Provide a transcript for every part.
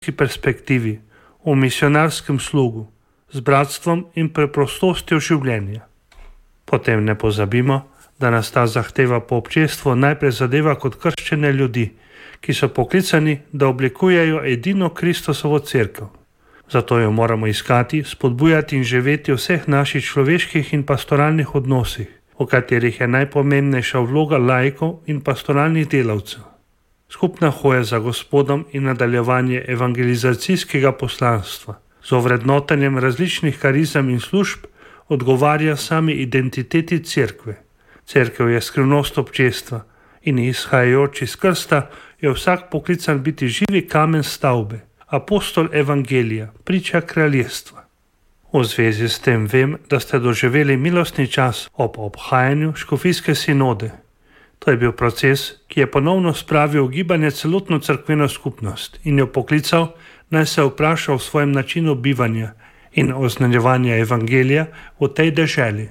perspektivi, v misionarskem slugu, z bratstvom in preprostostjo življenja. Potem ne pozabimo, da nas ta zahteva po občestvu najprej zadeva kot krščene ljudi, ki so poklicani, da oblikujejo edino Kristusovo cerkev. Zato jo moramo iskati, spodbujati in živeti v vseh naših človeških in pastoralnih odnosih, v katerih je najpomembnejša vloga laikov in pastoralnih delavcev. Skupna hoja za Gospodom in nadaljevanje evangelizacijskega poslanstva z ovrednotenjem različnih karizem in služb odgovarja sami identiteti cerkve. Cerkev je skrivnost občestva in izhajajoč iz krsta je vsak poklican biti živi kamen stavbe, apostol evangelija, priča kraljestva. V zvezi s tem vem, da ste doživeli milostni čas ob obhajanju škofijske sinode. To je bil proces, ki je ponovno spravil v gibanje celotno cerkveno skupnost in jo poklical, naj se vpraša o svojem načinu bivanja in oznanjevanja evangelija v tej deželi.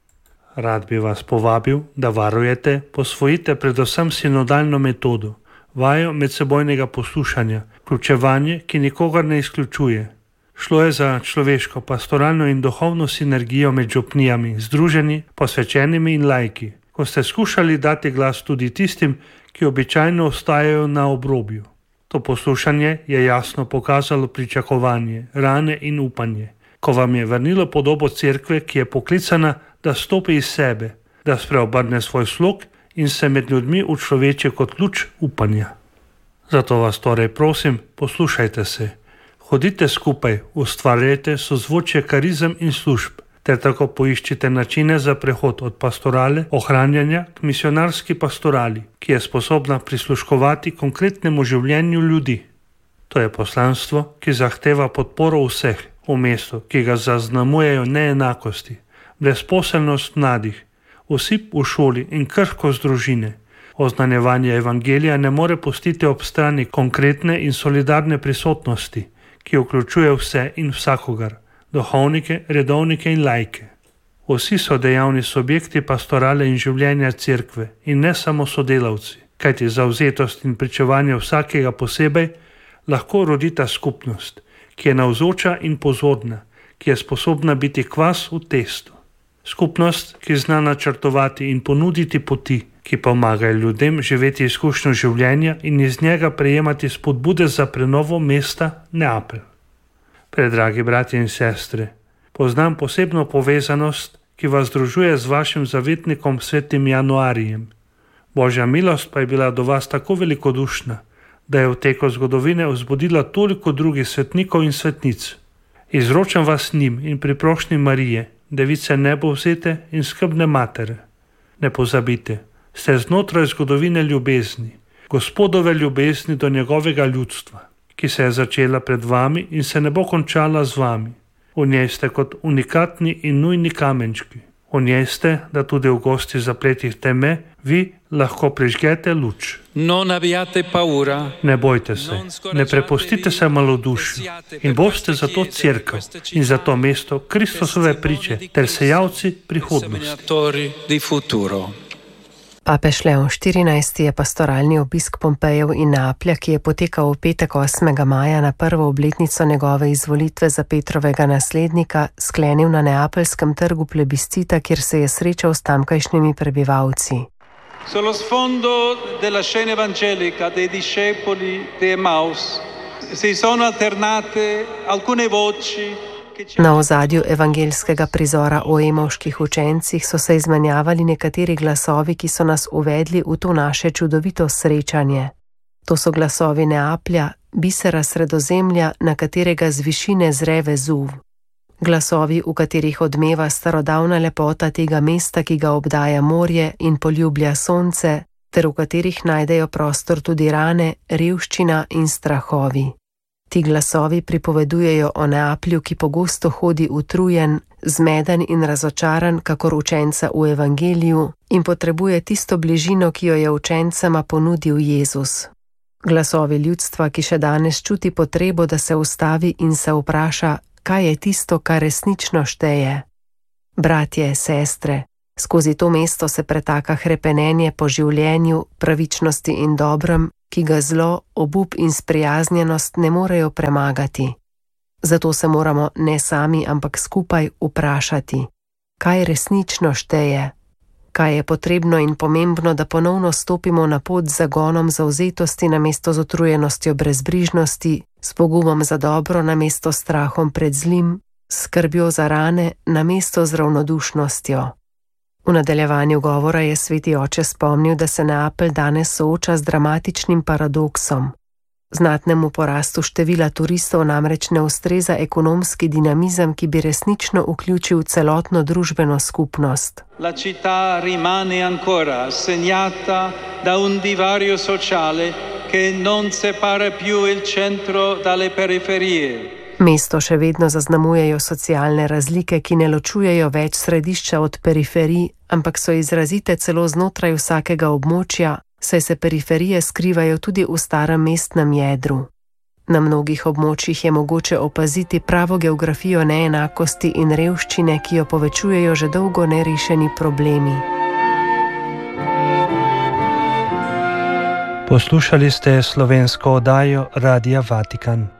Rad bi vas povabil, da varujete, posvojite predvsem sinodalno metodo, vajo medsebojnega poslušanja, vključevanje, ki nikogar ne izključuje. Šlo je za človeško, pastoralno in duhovno sinergijo med župnijami, združeni, posvečenimi in laiki, ko ste skušali dati glas tudi tistim, ki običajno ostajajo na obrobju. To poslušanje je jasno pokazalo pričakovanje, rane in upanje, ko vam je vrnilo podobo cerkve, ki je poklicana, da stopi iz sebe, da spreobrne svoj slog in se med ljudmi učloveči kot luč upanja. Zato vas torej prosim, poslušajte se. Hodite skupaj, ustvarjajte sozvočje karizem in služb, ter tako poiščite načine za prehod od pastorale, ohranjanja k misionarski pastorali, ki je sposobna prisluškovati konkretnemu življenju ljudi. To je poslanstvo, ki zahteva podporo vseh v mestu, ki ga zaznamujejo neenakosti, brezposelnost mladih, osip v šoli in krhkost družine. Oznanjevanje evangelija ne more pustiti ob strani konkretne in solidarne prisotnosti, ki vključuje vse in vsakogar, duhovnike, redovnike in laike. Vsi so dejavni subjekti pastorale in življenja cerkve in ne samo sodelavci, kajti zavzetost in pričevanje vsakega posebej lahko rodita skupnost, ki je navzoča in pozorna, ki je sposobna biti kvas v testu. Skupnost, ki zna načrtovati in ponuditi poti, ki pomagajo ljudem živeti izkušnjo življenja in iz njega prejemati spodbude za prenovo mesta Neapelj. Predragi bratje in sestre, poznam posebno povezanost, ki vas združuje z vašim zavetnikom svetim Januarijem. Božja milost pa je bila do vas tako velikodušna, da je v teku zgodovine vzbudila toliko drugih svetnikov in svetnic. Izročam vas njim in pri prošnji Marije, device nebovzete in skrbne matere. Ne pozabite, ste znotraj zgodovine ljubezni, Gospodove ljubezni do njegovega ljudstva, ki se je začela pred vami in se ne bo končala z vami. V njej ste kot unikatni in nujni kamenčki. V njej ste, da tudi v gosti zapletih teme, vi lahko prižgete luč. Ne bojte se, ne prepustite se malodušju in boste za to cerkev in za to mesto Kristusove priče ter sejalci prihodnosti. Papež Leon XIV je pastoralni obisk Pompejev in Neaplja, ki je potekal v petek 8. maja na prvo obletnico njegove izvolitve za Petrovega naslednika, sklenil na neapeljskem trgu plebiscita, kjer se je srečal s tamkajšnjimi prebivalci. Sullo sfondo della scena evangelica dei discepoli di Emmaus si sono alternate alcune voci. Na ozadju evangeljskega prizora o emovških učencih so se izmenjavali nekateri glasovi, ki so nas uvedli v to naše čudovito srečanje. To so glasovi Neaplja, bisera Sredozemlja, na katerega z višine zre Vezuv. Glasovi, v katerih odmeva starodavna lepota tega mesta, ki ga obdaja morje in poljublja sonce, ter v katerih najdejo prostor tudi rane, revščina in strahovi. Ti glasovi pripovedujejo o Neaplju, ki pogosto hodi utrujen, zmeden in razočaran, kakor učenca v evangeliju, in potrebuje tisto bližino, ki jo je učencema ponudil Jezus. Glasovi ljudstva, ki še danes čuti potrebo, da se ustavi in se vpraša, kaj je tisto, kar resnično šteje. Bratje, sestre, Skozi to mesto se pretaka hrepenenje po življenju, pravičnosti in dobrem, ki ga zlo, obup in sprijaznjenost ne morejo premagati. Zato se moramo ne sami, ampak skupaj vprašati, kaj resnično šteje, kaj je potrebno in pomembno, da ponovno stopimo na pot z zagonom zavzetosti namesto z utrujenostjo brezbrižnosti, s pogumom za dobro namesto strahom pred zlim, s skrbjo za rane namesto z ravnodušnostjo. V nadaljevanju govora je sveti oče spomnil, da se Neapelj danes sooča z dramatičnim paradoksom. Znatnemu porastu števila turistov namreč ne ustreza ekonomski dinamizem, ki bi resnično vključil celotno družbeno skupnost. La città rimane ancora segnata da un divario sociale che non separa più il centro dalle periferie. Mesto še vedno zaznamujejo socialne razlike, ki ne ločujejo več središča od periferij, ampak so izrazite celo znotraj vsakega območja, saj se periferije skrivajo tudi v starem mestnem jedru. Na mnogih območjih je mogoče opaziti pravo geografijo neenakosti in revščine, ki jo povečujejo že dolgo nerešeni problemi. Poslušali ste slovensko oddajo Radia Vatikan.